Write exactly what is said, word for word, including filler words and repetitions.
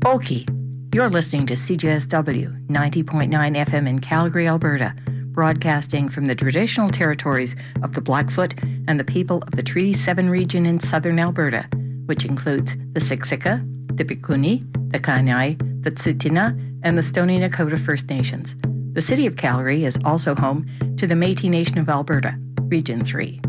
Okie, you're listening to C J S W ninety point nine F M in Calgary, Alberta, broadcasting from the traditional territories of the Blackfoot and the people of the Treaty seven region in southern Alberta, which includes the Siksika, the Piikani, the Kainai, the Tsuut'ina, and the Stoney Nakoda First Nations. The city of Calgary is also home to the Métis Nation of Alberta, Region three.